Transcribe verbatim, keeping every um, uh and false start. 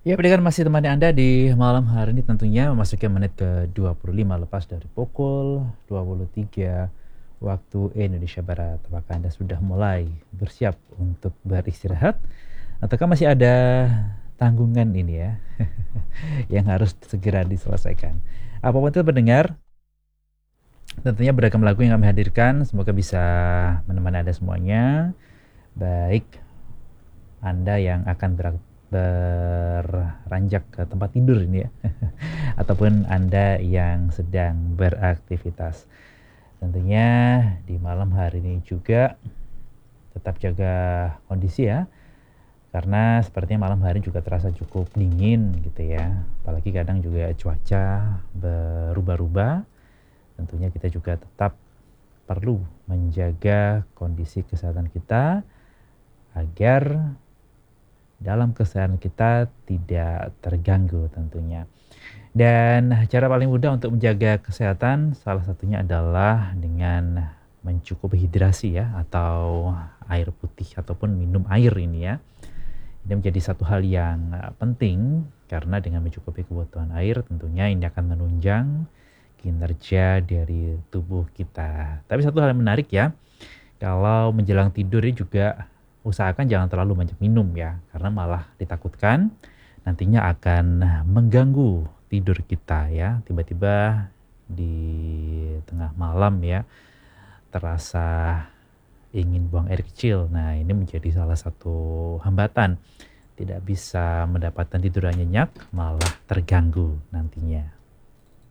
Ya, pendengar masih temani Anda di malam hari ini tentunya memasuki menit ke dua puluh lima lepas dari pukul dua puluh tiga waktu Indonesia Barat. Apakah Anda sudah mulai bersiap untuk beristirahat? Ataukah masih ada tanggungan ini ya yang harus segera diselesaikan? Apapun itu pendengar, tentunya beragam lagu yang kami hadirkan. Semoga bisa menemani Anda semuanya. Baik Anda yang akan ber- beranjak ke tempat tidur ini ya ataupun Anda yang sedang beraktivitas. Tentunya di malam hari ini juga tetap jaga kondisi ya, karena sepertinya malam hari juga terasa cukup dingin gitu ya, apalagi kadang juga cuaca berubah-ubah. Tentunya kita juga tetap perlu menjaga kondisi kesehatan kita agar dalam kesehatan kita tidak terganggu tentunya. Dan cara paling mudah untuk menjaga kesehatan salah satunya adalah dengan mencukupi hidrasi ya, atau air putih ataupun minum air ini ya. Ini menjadi satu hal yang uh, penting karena dengan mencukupi kebutuhan air tentunya ini akan menunjang kinerja dari tubuh kita. Tapi satu hal yang menarik ya, kalau menjelang tidur ini juga usahakan jangan terlalu banyak minum ya, karena malah ditakutkan nantinya akan mengganggu tidur kita ya. Tiba-tiba di tengah malam ya terasa ingin buang air kecil. Nah, ini menjadi salah satu hambatan. Tidak bisa mendapatkan tidur yang nyenyak, malah terganggu nantinya.